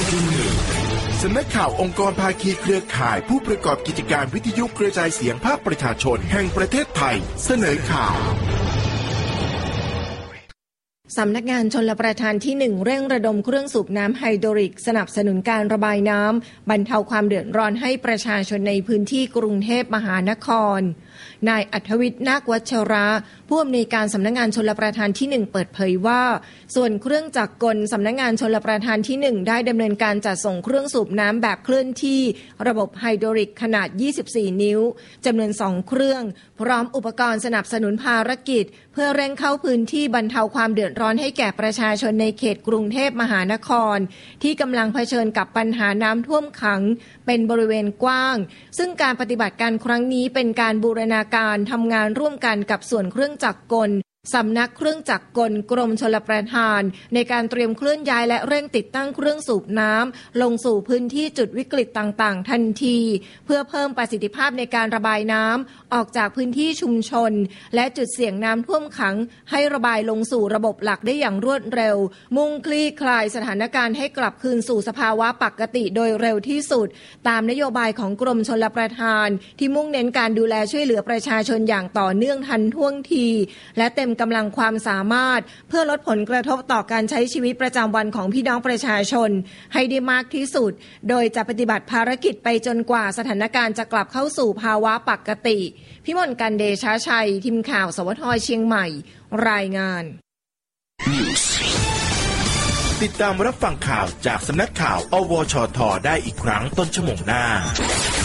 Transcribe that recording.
สำนักข่าวองค์กรภาคีเครือข่ายผู้ประกอบกิจการวิทยุกระจายเสียงภาคประชาชนแห่งประเทศไทยเสนอข่าวสำนักงานชลประทานที่1เร่งระดมเครื่องสูบน้ำไฮดรอลิกสนับสนุนการระบายน้ำบรรเทาความเดือดร้อนให้ประชาชนในพื้นที่กรุงเทพมหานครนายอัธวิทย์นาควัชระผู้อำนวยการสำนักงานชลประทานที่1เปิดเผยว่าส่วนเครื่องจักรกลสำนักงานชลประทานที่1ได้ดำเนินการจัดส่งเครื่องสูบน้ำแบบเคลื่อนที่ระบบไฮดรอลิกขนาด24นิ้วจำนวน2เครื่องพร้อมอุปกรณ์สนับสนุนภารกิจเพื่อเร่งเข้าพื้นที่บรรเทาความเดือดร้อนให้แก่ประชาชนในเขตกรุงเทพมหานครที่กำลังเผชิญกับปัญหาน้ำท่วมขังเป็นบริเวณกว้างซึ่งการปฏิบัติการครั้งนี้เป็นการบูรณาการทำงานร่วมกันกับส่วนเครื่องจักรกลสำนักเครื่องจักรกลกรมชลประทานในการเตรียมเคลื่อนย้ายและเร่งติดตั้งเครื่องสูบน้ำลงสู่พื้นที่จุดวิกฤตต่างๆทันทีเพื่อเพิ่มประสิทธิภาพในการระบายน้ำออกจากพื้นที่ชุมชนและจุดเสี่ยงน้ำท่วมขังให้ระบายลงสู่ระบบหลักได้อย่างรวดเร็วมุ่งคลี่คลายสถานการณ์ให้กลับคืนสู่สภาวะปกติโดยเร็วที่สุดตามนโยบายของกรมชลประทานที่มุ่งเน้นการดูแลช่วยเหลือประชาชนอย่างต่อเนื่องทันท่วงทีและเต็มกำลังความสามารถเพื่อลดผลกระทบต่อการใช้ชีวิตประจำวันของพี่น้องประชาชนให้ได้มากที่สุดโดยจะปฏิบัติภารกิจไปจนกว่าสถานการณ์จะกลับเข้าสู่ภาวะปกติพิมลกันเดชาชัยทีมข่าวสวทเชียงใหม่รายงานติดตามรับฟังข่าวจากสำนักข่าวอวชท.ได้อีกครั้งต้นชั่วโมงหน้า